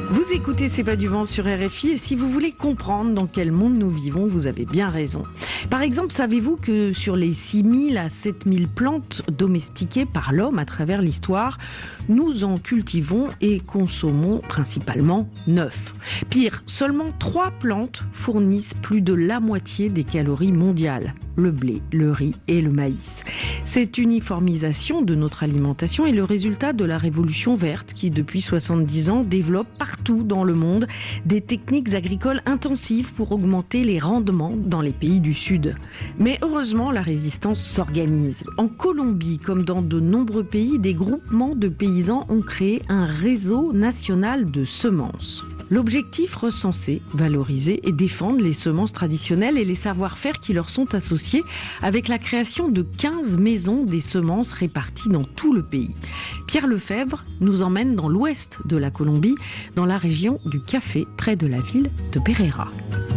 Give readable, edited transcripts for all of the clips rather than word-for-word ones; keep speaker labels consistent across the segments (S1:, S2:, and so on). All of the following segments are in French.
S1: Vous écoutez C'est pas du vent sur RFI et si vous voulez comprendre dans quel monde nous vivons, vous avez bien raison. Par exemple, savez-vous que sur les 6000 à 7000 plantes domestiquées par l'homme à travers l'histoire, nous en cultivons et consommons principalement 9. Pire, seulement 3 plantes fournissent plus de la moitié des calories mondiales. Le blé, le riz et le maïs. Cette uniformisation de notre alimentation est le résultat de la révolution verte qui, depuis 70 ans, développe partout dans le monde des techniques agricoles intensives pour augmenter les rendements dans les pays du Sud. Mais heureusement, la résistance s'organise. En Colombie, comme dans de nombreux pays, des groupements de paysans ont créé un réseau national de semences. L'objectif, recenser, valoriser et défendre les semences traditionnelles et les savoir-faire qui leur sont associés avec la création de 15 maisons des semences réparties dans tout le pays. Pierre Lefebvre nous emmène dans l'ouest de la Colombie, dans la région du café, près de la ville de Pereira.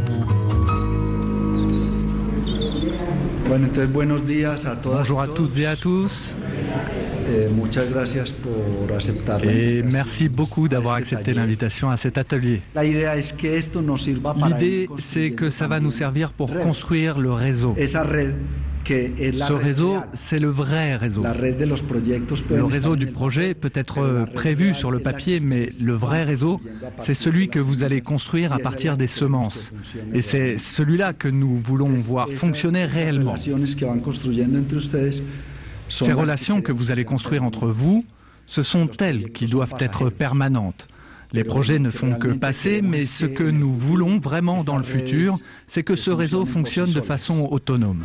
S2: Bonjour à toutes et à tous. Et merci beaucoup d'avoir accepté l'invitation à cet atelier. L'idée, c'est que ça va nous servir pour construire le réseau. Ce réseau, c'est le vrai réseau. Le réseau du projet peut être prévu sur le papier, mais le vrai réseau, c'est celui que vous allez construire à partir des semences. Et c'est celui-là que nous voulons voir fonctionner réellement. Ces relations que vous allez construire entre vous, ce sont elles qui doivent être permanentes. Les projets ne font que passer, mais ce que nous voulons vraiment dans le futur, c'est que ce réseau fonctionne de façon autonome.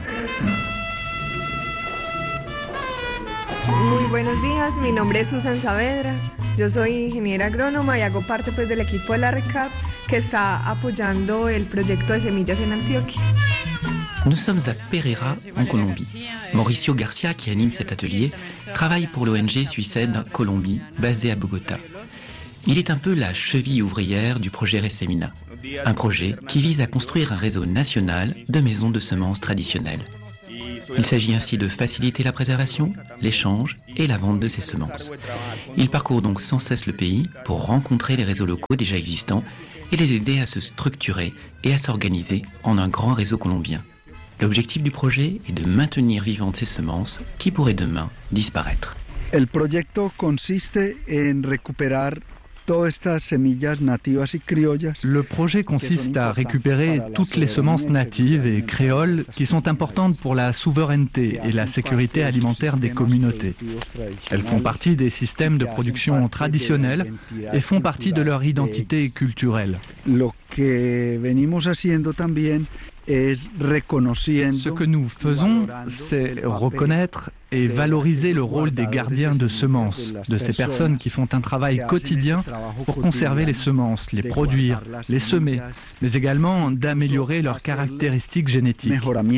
S3: Muy buenos días, mi nombre es Susan Saavedra, yo soy ingeniera agrónoma y hago parte del equipo de la RECAP que está apoyando el proyecto de semillas en Antioquia.
S4: Nous sommes à Pereira, en Colombie. Mauricio Garcia, qui anime cet atelier, travaille pour l'ONG Suicide Colombie, basée à Bogota. Il est un peu la cheville ouvrière du projet Ressemina, un projet qui vise à construire un réseau national de maisons de semences traditionnelles. Il s'agit ainsi de faciliter la préservation, l'échange et la vente de ces semences. Il parcourt donc sans cesse le pays pour rencontrer les réseaux locaux déjà existants et les aider à se structurer et à s'organiser en un grand réseau colombien. L'objectif du projet est de maintenir vivantes ces semences qui pourraient demain disparaître.
S5: El proyecto consiste en recuperar todas estas semillas nativas y criollas.
S2: Le projet consiste à récupérer toutes les semences natives et créoles qui sont importantes pour la souveraineté et la sécurité alimentaire des communautés. Elles font partie des systèmes de production traditionnels et font partie de leur identité culturelle.
S5: Lo que venimos haciendo también
S2: Ce que nous faisons, c'est reconnaître et valoriser le rôle des gardiens de semences, de ces personnes qui font un travail quotidien pour conserver les semences, les produire, les semer, mais également d'améliorer leurs caractéristiques génétiques.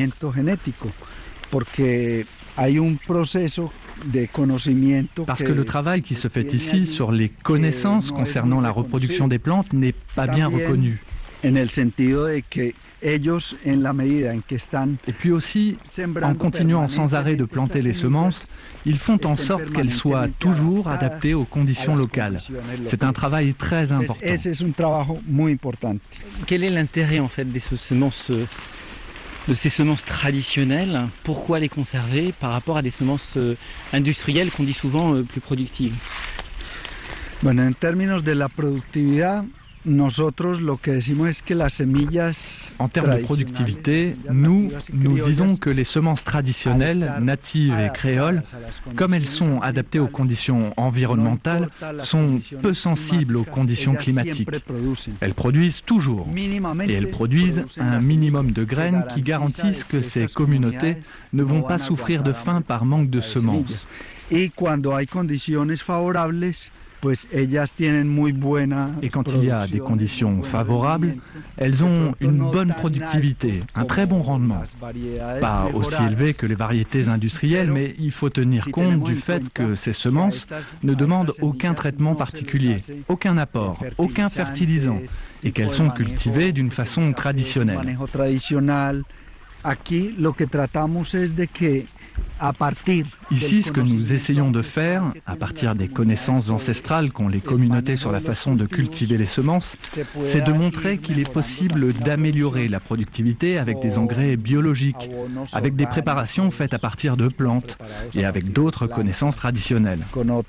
S2: Parce que le travail qui se fait ici sur les connaissances concernant la reproduction des plantes n'est pas bien reconnu. Et puis aussi, en continuant sans arrêt de planter les semences, ils font en sorte qu'elles soient toujours adaptées aux conditions locales. C'est un travail très important.
S4: Quel est l'intérêt en fait de ces semences traditionnelles? Pourquoi les conserver par rapport à des semences industrielles qu'on dit souvent plus productives?
S5: Bueno, en términos de la productividad,
S2: En termes de productivité, nous disons que les semences traditionnelles, natives et créoles, comme elles sont adaptées aux conditions environnementales, sont peu sensibles aux conditions climatiques. Elles produisent toujours, et elles produisent un minimum de graines qui garantissent que ces communautés ne vont pas souffrir de faim par manque de semences.
S5: Et
S2: quand il y a des conditions favorables, elles ont une bonne productivité, un très bon rendement. Pas aussi élevé que les variétés industrielles, mais il faut tenir compte du fait que ces semences ne demandent aucun traitement particulier, aucun apport, aucun fertilisant, et qu'elles sont cultivées d'une façon traditionnelle. Ici, ce que nous essayons de faire, à partir des connaissances ancestrales qu'ont les communautés sur la façon de cultiver les semences, c'est de montrer qu'il est possible d'améliorer la productivité avec des engrais biologiques, avec des préparations faites à partir de plantes et avec d'autres connaissances traditionnelles.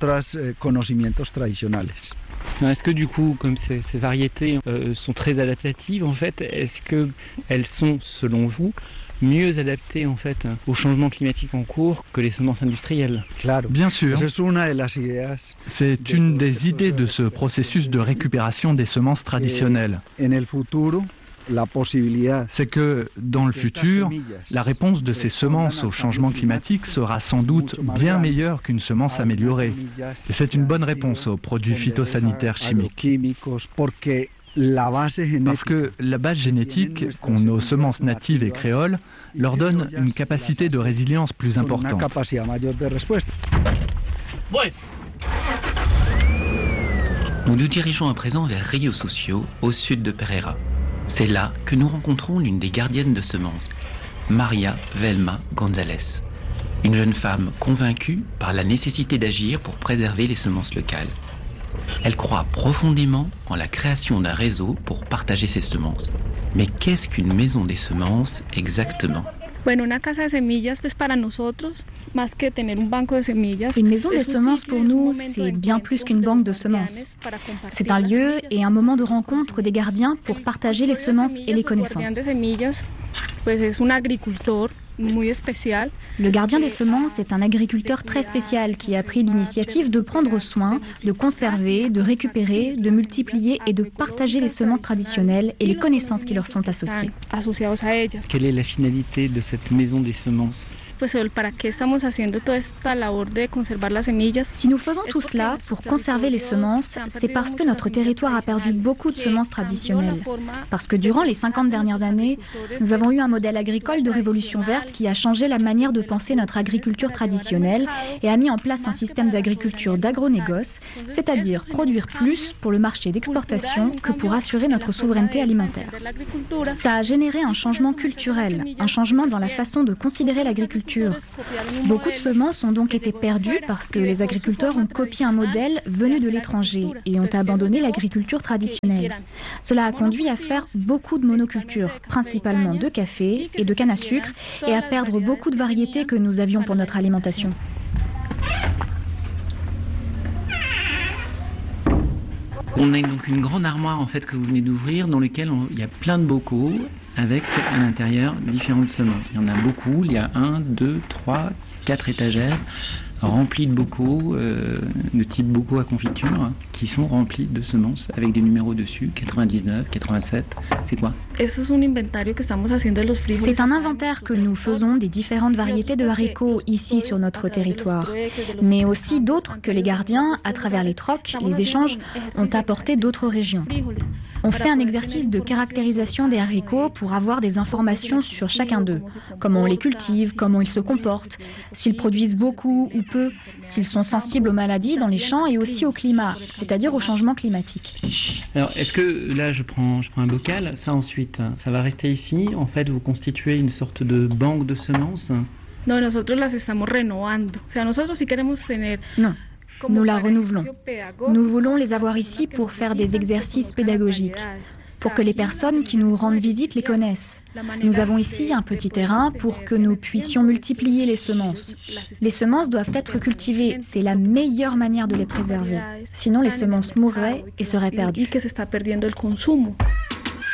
S6: Est-ce que du coup, comme ces variétés sont très adaptatives, en fait, est-ce qu'elles sont, selon vous, mieux adaptées en fait au changement climatique en cours que les semences industrielles?
S2: Bien sûr. C'est une des idées de ce processus de récupération des semences traditionnelles. C'est que, dans le futur, la réponse de ces semences au changement climatique sera sans doute bien meilleure qu'une semence améliorée. Et c'est une bonne réponse aux produits phytosanitaires chimiques. Parce que la base génétique qu'ont nos semences natives et créoles leur donne une capacité de résilience plus importante.
S4: Nous nous dirigeons à présent vers Rio Sucio, au sud de Pereira. C'est là que nous rencontrons l'une des gardiennes de semences, Maria Velma González, une jeune femme convaincue par la nécessité d'agir pour préserver les semences locales. Elle croit profondément en la création d'un réseau pour partager ses semences. Mais qu'est-ce qu'une maison des semences exactement ?
S7: Une maison des semences pour nous, c'est bien plus qu'une banque de semences. C'est un lieu et un moment de rencontre des gardiens pour partager les semences et les connaissances. Le gardien des semences est un agriculteur très spécial qui a pris l'initiative de prendre soin, de conserver, de récupérer, de multiplier et de partager les semences traditionnelles et les connaissances qui leur sont associées.
S6: Quelle est la finalité de cette maison des semences ?
S7: Si nous faisons tout cela pour conserver les semences, c'est parce que notre territoire a perdu beaucoup de semences traditionnelles. Parce que durant les 50 dernières années, nous avons eu un modèle agricole de révolution verte qui a changé la manière de penser notre agriculture traditionnelle et a mis en place un système d'agriculture d'agronégoce, c'est-à-dire produire plus pour le marché d'exportation que pour assurer notre souveraineté alimentaire. Ça a généré un changement culturel, un changement dans la façon de considérer l'agriculture. Beaucoup de semences ont donc été perdues parce que les agriculteurs ont copié un modèle venu de l'étranger et ont abandonné l'agriculture traditionnelle. Cela a conduit à faire beaucoup de monocultures, principalement de café et de canne à sucre, et à perdre beaucoup de variétés que nous avions pour notre alimentation.
S4: On a donc une grande armoire en fait que vous venez d'ouvrir dans laquelle il y a plein de bocaux avec à l'intérieur différentes semences. Il y en a beaucoup, il y a 1, 2, 3, 4 étagères remplies de bocaux, de type bocaux à confiture, qui sont remplis de semences avec des numéros dessus, 99, 87, c'est quoi ?
S7: C'est un inventaire que nous faisons des différentes variétés de haricots ici sur notre territoire, mais aussi d'autres que les gardiens, à travers les trocs, les échanges, ont apporté d'autres régions. On fait un exercice de caractérisation des haricots pour avoir des informations sur chacun d'eux. Comment on les cultive, comment ils se comportent, s'ils produisent beaucoup ou peu, s'ils sont sensibles aux maladies dans les champs et aussi au climat, c'est-à-dire au changement climatique.
S6: Alors, est-ce que, là, je prends un bocal, ça ensuite, ça va rester ici. En fait, vous constituez une sorte de banque de semences ?
S7: Non. Nous la renouvelons. Nous voulons les avoir ici pour faire des exercices pédagogiques, pour que les personnes qui nous rendent visite les connaissent. Nous avons ici un petit terrain pour que nous puissions multiplier les semences. Les semences doivent être cultivées, c'est la meilleure manière de les préserver. Sinon, les semences mourraient et seraient perdues.